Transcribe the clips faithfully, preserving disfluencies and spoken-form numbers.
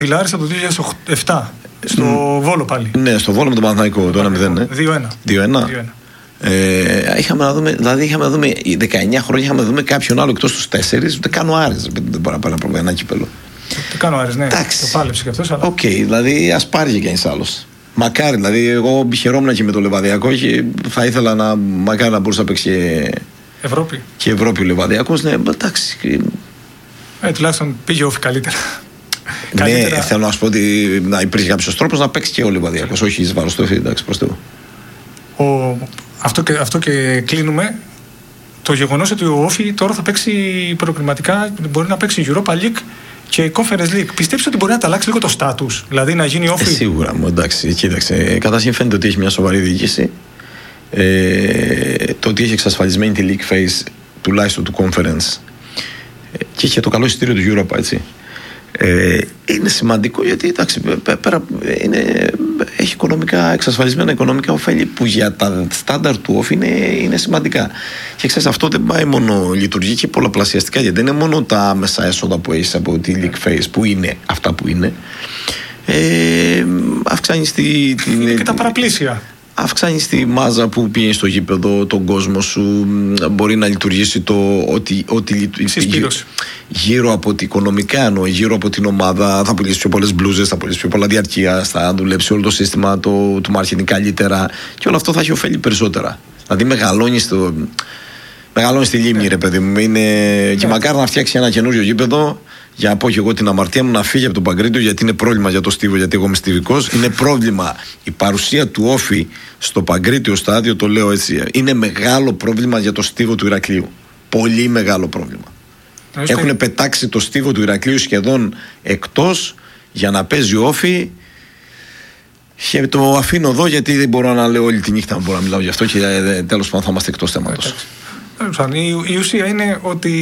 Λάρισα το δύο χιλιάδες επτά. Στο mm. Βόλο πάλι. Ναι, στο Βόλο με τον Παναθηναϊκό. Το ένα μηδέν. Ναι. δύο ένα. δύο ένα. Ε, είχαμε να δούμε, δηλαδή είχαμε να δούμε δεκαεννιά χρόνια, είχαμε να δούμε κάποιον άλλο εκτός τους τέσσερις. Ούτε καν ο Άρης δεν μπορεί να πάρει ένα ένα κύπελο. Το κάνω ο Άρης, ναι. Εντάξει. Το πάλεψε κι αυτός. Αλλά... Οκ, okay, δηλαδή ας πάρει και κανείς άλλος. Μακάρι, δηλαδή εγώ χαιρόμουν και με το Λεβαδιακό και θα ήθελα να, μακάρι να μπορούσε να παίξει και Ευρώπη. Και Ευρώπη ο Λεβαδιακός, ναι, εντάξει. Ε, τουλάχιστον πήγε όφη καλύτερα. Ναι, καλύτερα... θέλω να σου πω ότι να υπήρχε κάποιος τρόπος να παίξει και ο Λεβαδιακός, όχι εις βάρος του Εφή, εντάξει, προς Θεού. Ο... Αυτό, και, αυτό και κλείνουμε. Το γεγονός ότι ο Όφη τώρα θα παίξει προκριματικά, μπορεί να παίξει Europa League και Conference League. Πιστεύεις ότι μπορεί να τα αλλάξει λίγο το στάτους, δηλαδή να γίνει Όφη? Ε, σίγουρα, μου, εντάξει, κοίταξε. Καταρχήν φαίνεται ότι έχει μια σοβαρή διοίκηση. Ε, το ότι έχει εξασφαλισμένη τη League Phase τουλάχιστον του Conference και είχε το καλό εισιτήριο του Europa, έτσι. Ε, είναι σημαντικό γιατί εντάξει, πέρα, είναι, έχει οικονομικά, εξασφαλισμένα οικονομικά ωφέλη που για τα στάνταρ του off είναι, είναι σημαντικά. Και ξέρεις, αυτό δεν πάει μόνο, λειτουργεί και πολλαπλασιαστικά, γιατί δεν είναι μόνο τα άμεσα έσοδα που έχεις από τη League Phase που είναι αυτά που είναι. Ε, αυξάνει τη, την, είναι και τα παραπλήσια. Αυξάνει τη μάζα που πηγαίνει στο γήπεδο, τον κόσμο σου. Μπορεί να λειτουργήσει το ότι, ότι γύρω, γύρω από την οικονομικά εννοώ, γύρω από την ομάδα θα πουλήσει πιο πολλές μπλούζες, θα πουλήσει πιο πολλά διαρκεία, θα δουλέψει όλο το σύστημα το, του marketing καλύτερα και όλο αυτό θα έχει ωφέλη περισσότερα. Δηλαδή μεγαλώνει στο, μεγαλώνει στη λίμνη, ρε παιδί μου. Είναι, και μακάρι να φτιάξει ένα καινούριο γήπεδο. Για να πω και εγώ την αμαρτία μου να φύγει από τον Παγκρίτιο, γιατί είναι πρόβλημα για το Στίβο, γιατί εγώ είμαι στιβικός. Είναι πρόβλημα η παρουσία του Όφη στο Παγκρίτιο στάδιο, το λέω έτσι. Είναι μεγάλο πρόβλημα για το Στίβο του Ηρακλείου. Πολύ μεγάλο πρόβλημα. Έχουν Έχουν πετάξει το Στίβο του Ηρακλείου σχεδόν εκτός για να παίζει ο Όφη. Και το αφήνω εδώ γιατί δεν μπορώ να λέω όλη τη νύχτα, μπορώ να μιλάω γι' αυτό και τέλος πάντων θα είμαστε εκτός θέματος. Η, η ουσία είναι ότι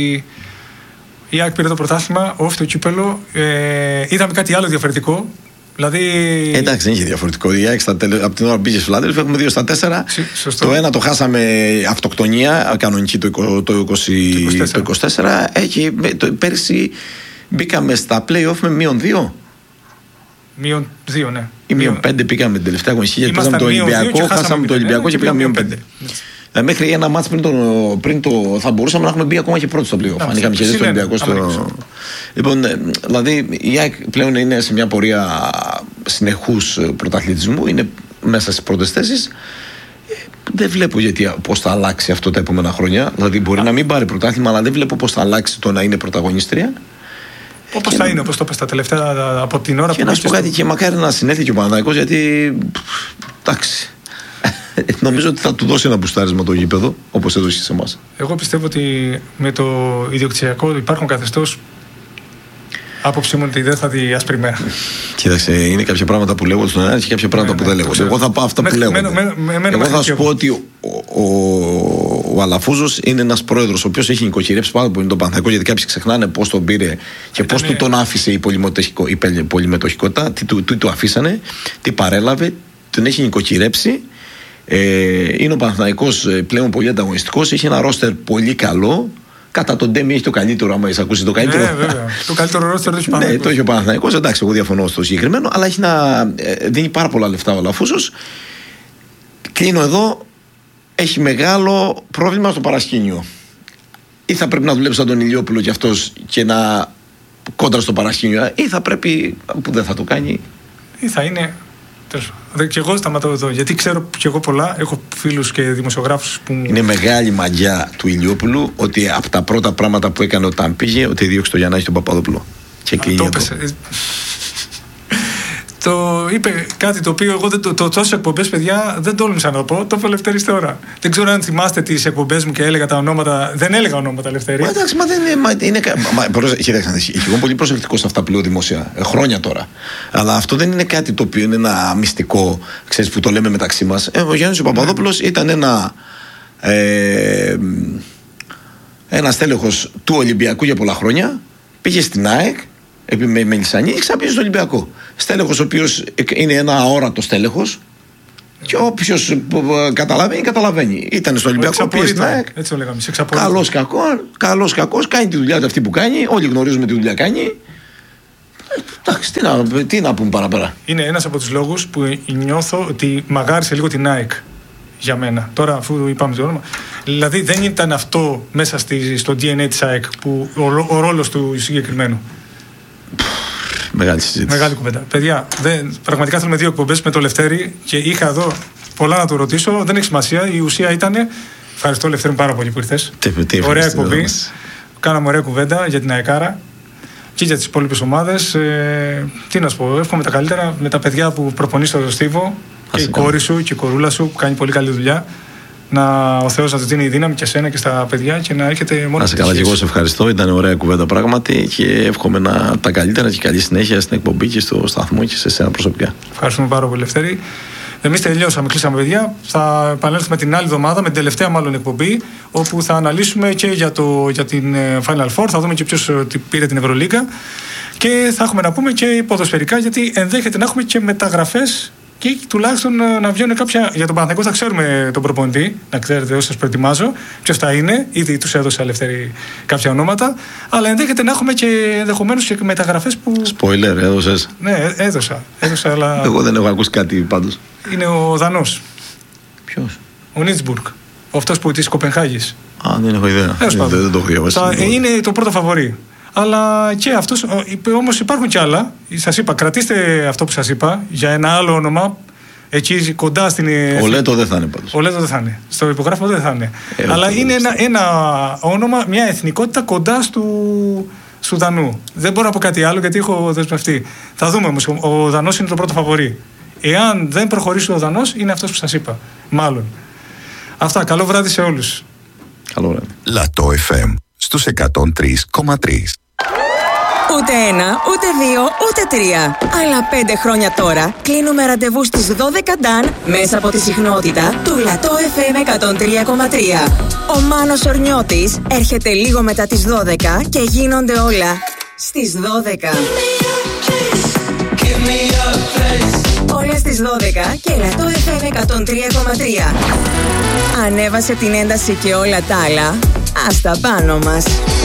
η ΑΕΚ πήρε το πρωτάθλημα, ο Όφη το κύπελο. Ε, είδαμε κάτι άλλο διαφορετικό. Δηλαδή... Εντάξει, δεν είχε διαφορετικό. Η ΑΕΚ τελε... από την ώρα που πήγε στο Φιλαδέλφια έχουμε δύο στα τέσσερα. Σωστό. Το ένα το χάσαμε αυτοκτονία, κανονική το, είκοσι, το, είκοσι, το είκοσι τέσσερα. Έχει, το, πέρσι μπήκαμε στα play-off με μείον δύο. Μείον δύο, ναι. Ή μείον πέντε πήγαμε την τελευταία αγωνιστική. Πήγαμε το Ολυμπιακό, χάσαμε το Ολυμπιακό και πήγαμε μείον πέντε. Μέχρι ένα μάτς πριν, πριν το. Θα μπορούσαμε να έχουμε μπει ακόμα και πρώτο στο πλοίο. Αν είχαμε χαιρετήσει το Ολυμπιακό στο. Λοιπόν, δηλαδή η ΑΕΚ πλέον είναι σε μια πορεία συνεχούς πρωταθλητισμού. Είναι μέσα στις πρώτες θέσεις. Δεν βλέπω γιατί πώς θα αλλάξει αυτό τα επόμενα χρόνια. Δηλαδή μπορεί να μην πάρει πρωτάθλημα, αλλά δεν βλέπω πώς θα αλλάξει το να είναι πρωταγωνίστρια. Όπως θα είναι, όπως το είπες τα τελευταία από την ώρα και που. Και να σου πω κάτι, και μακάρι να συνέλθει και ο Παναθηναϊκός, γιατί. Εντάξει. Νομίζω ότι θα του δώσει ένα μπουστάρισμα το γήπεδο, όπως έδωσε σε εμάς. Εγώ πιστεύω ότι με το ιδιοκτησιακό υπάρχον καθεστώς, άποψή μου ότι δεν θα δει άσπρη μέρα. Κοίταξε, είναι κάποια πράγματα που λέγονται στον αέρα και κάποια πράγματα που δεν λέγονται. Εγώ θα πάω αυτά που λέγονται. Εγώ θα σου πω ότι ο, ο, ο, ο Αλαφούζος είναι ένας πρόεδρος ο οποίος έχει νοικοκυρέψει πάρα πολύ τον Παναθηναϊκό, γιατί κάποιοι ξεχνάνε πώς τον πήρε και πώς του τον άφησε η πολυμετοχικότητα, τι του, τι του αφήσανε, τι παρέλαβε, τον έχει νοικοκυρέψει. Ε, είναι ο Παναθηναϊκός πλέον πολύ ανταγωνιστικός, έχει ένα ρόστερ πολύ καλό. Κατά τον Ντέμι έχει το καλύτερο, άμα έχει ακούσει το καλύτερο. Ναι, βέβαια. Το καλύτερο ρόστερ το έχει ο Παναθηναϊκός. Ναι, το έχει ο Παναθηναϊκός. Εντάξει, εγώ διαφωνώ στο συγκεκριμένο, αλλά έχει να ε, δίνει πάρα πολλά λεφτά ο Λαφούσος. Κλείνω εδώ. Έχει μεγάλο πρόβλημα στο παρασκήνιο. Ή θα πρέπει να δουλέψει σαν τον Ηλιόπουλο κι αυτός και να κόντρα στο παρασκήνιο, ή θα πρέπει, που δεν θα το κάνει, ή θα είναι. Και εγώ σταματώ εδώ, γιατί ξέρω και εγώ πολλά. Έχω φίλους και δημοσιογράφους που. Είναι μεγάλη μαγιά του Ηλιόπουλου ότι από τα πρώτα πράγματα που έκανε όταν πήγε, ότι διώξει το Γιαννάκη τον Παπαδόπουλο. Και κλείνει το, εδώ. Το είπε κάτι το οποίο εγώ δεν το, το τόσες εκπομπές, παιδιά, δεν τόλμησα να το πω. Το είπε ο Λευτέρης τώρα. Δεν ξέρω αν θυμάστε τις εκπομπές μου και έλεγα τα ονόματα. Δεν έλεγα ονόματα, Λευτέρη. Μα εντάξει, μα δεν είναι. Μα, είναι μα, Κοιτάξτε, εγώ είμαι πολύ προσεκτικό σε αυτά που λέω δημόσια. Ε, χρόνια τώρα. Αλλά αυτό δεν είναι κάτι το οποίο είναι ένα μυστικό, ξέρεις, που το λέμε μεταξύ μας. Ε, ο Γιάννης ο Παπαδόπουλος ήταν ένα. Ε, ένα στέλεχος του Ολυμπιακού για πολλά χρόνια. Πήγε στην ΑΕΚ. Επί με Μελισσανή, ξαπίζει στο Ολυμπιακό. Στέλεχος ο οποίος είναι ένα αόρατο στέλεχος. Και όποιος καταλαβαίνει, καταλαβαίνει. Ήταν στο Ολυμπιακό, πήγε στην ΑΕΚ. Έτσι το λέγαμε. Καλός κακός, καλός κακός, κάνει τη δουλειά του αυτή που κάνει. Όλοι γνωρίζουμε τι δουλειά κάνει. Εντάξει, τι να, τι να πούμε παραπέρα. Είναι ένας από τους λόγους που νιώθω ότι μαγάρισε λίγο την Nike για μένα. Τώρα, αφού είπαμε το όνομα. Δηλαδή, δεν ήταν αυτό μέσα στη, στο ντι εν έι της ΑΕΚ που ο, ο ρόλος του συγκεκριμένου. Μεγάλη συζήτηση. Μεγάλη κουβέντα. Παιδιά, δεν, πραγματικά θέλουμε δύο εκπομπές με το Λευτέρη και είχα εδώ πολλά να του ρωτήσω. Δεν έχει σημασία. Η ουσία ήταν. Ευχαριστώ, Λευτέρη, πάρα πολύ που ήρθες. Ωραία εκπομπή. Κάναμε ωραία κουβέντα για την ΑΕΚΑΡΑ και για τις υπόλοιπες ομάδες. Ε, τι να σου πω, εύχομαι τα καλύτερα με τα παιδιά που προπονείς στο Στίβο και η κόρη σου και η κορούλα σου που κάνει πολύ καλή δουλειά. Να, ο Θεός να του δίνει δύναμη και εσένα και στα παιδιά και να έχετε μόνο. Να σε καλά, και εγώ σε ευχαριστώ. Ήταν ωραία κουβέντα πράγματι και εύχομαι να τα καλύτερα και καλή συνέχεια στην εκπομπή και στο σταθμό και σε εσένα προσωπικά. Ευχαριστούμε πάρα πολύ, Λευτέρη. Εμείς τελειώσαμε, κλείσαμε, παιδιά. Θα επανέλθουμε την άλλη εβδομάδα με την τελευταία μάλλον εκπομπή, όπου θα αναλύσουμε και για, το, για την Final Four, θα δούμε και ποιος πήρε την Ευρωλίγκα και θα έχουμε να πούμε και ποδοσφαιρικά, γιατί ενδέχεται να έχουμε και μεταγραφές και τουλάχιστον να βγαίνουν κάποια. Για τον Παναθηναϊκό θα ξέρουμε τον προπονητή, να ξέρετε όσοι σας προετοιμάζω, ποιος θα είναι. Ήδη τους έδωσα Ελευθερή κάποια ονόματα. Αλλά ενδέχεται να έχουμε και ενδεχομένως και μεταγραφές που. Spoiler, έδωσες. Ναι, έδωσα. έδωσα αλλά... Εγώ δεν έχω ακούσει κάτι πάντως. Είναι ο Δανός. Ποιος? Ο Νίτσμπουργκ. Αυτός που της Κοπενχάγης. Α, δεν έχω ιδέα. Δεν, δεν, δεν το έχω διαβάσει. Είναι το πρώτο φαβορί. Αλλά και αυτός, όμως υπάρχουν κι άλλα. Σας είπα, κρατήστε αυτό που σας είπα για ένα άλλο όνομα. Εκεί κοντά στην. Ο Λέτο δεν θα είναι πάντως. Ο Λέτο δεν θα είναι. Στο υπογράφημα δεν θα είναι. Ε, Αλλά είναι ένα, ένα όνομα, μια εθνικότητα κοντά στου, στου Δανού. Δεν μπορώ να πω κάτι άλλο γιατί έχω δεσμευτεί. Θα δούμε όμως. Ο Δανός είναι το πρώτο φαβορί. Εάν δεν προχωρήσει ο Δανός, είναι αυτός που σας είπα. Μάλλον. Αυτά. Καλό βράδυ σε όλους. Καλό βράδυ. Λατό εφ εμ στους εκατόν τρία κόμμα τρία. Ούτε ένα, ούτε δύο, ούτε τρία. Αλλά πέντε χρόνια τώρα κλείνουμε ραντεβού στις δώδεκα νταν μέσα από τη συχνότητα του Λατό εφ εμ εκατόν τρία κόμμα τρία. Ο Μάνος Ορνιώτης έρχεται λίγο μετά τις δώδεκα και γίνονται όλα στις δώδεκα. Όλα στις δώδεκα και Λατό εφ εμ εκατόν τρία κόμμα τρία. Ανέβασε την ένταση και όλα τα άλλα. Ας τα πάνω μας.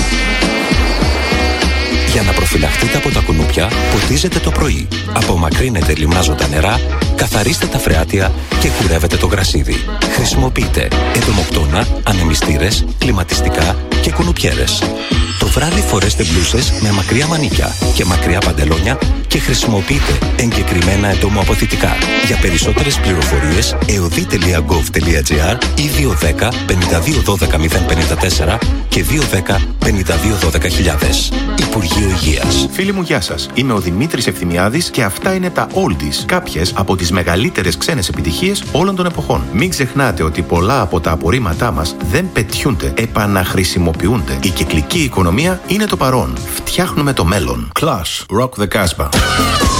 Για να προφυλαχτείτε από τα κουνούπια, ποτίζετε το πρωί. Απομακρύνετε λιμνάζοντα νερά, καθαρίστε τα φρεάτια και κουρεύετε το γρασίδι. Χρησιμοποιείτε εντομοκτώνα, ανεμιστήρες, κλιματιστικά και κουνουπιέρες. Το βράδυ φορέστε μπλούσες με μακριά μανίκια και μακριά παντελόνια και χρησιμοποιείτε εγκεκριμένα εντομοαποθητικά. Για περισσότερες πληροφορίες, εωδή τελεία γκοβ τελεία τζι άρ ή δύο ένα μηδέν πέντε δύο ένα δύο μηδέν πέντε τέσσερα και δύο ένα μηδέν πέντε δύο ένα μηδέν χιλιάδες. Υπουργείο Υγείας. Φίλοι μου, γεια σας. Είμαι ο Δημήτρης Ευθυμιάδης και αυτά είναι τα Oldies, κάποιες από τις μεγαλύτερες ξένες επιτυχίες όλων των εποχών. Μην ξεχνάτε ότι πολλά από τα απορρίμματά μας δεν πετιούνται, επαναχρησιμοποιούνται. Η κυκλική οικονομία είναι το παρόν. Φτιάχνουμε το μέλλον. Clash, Rock the Casbah.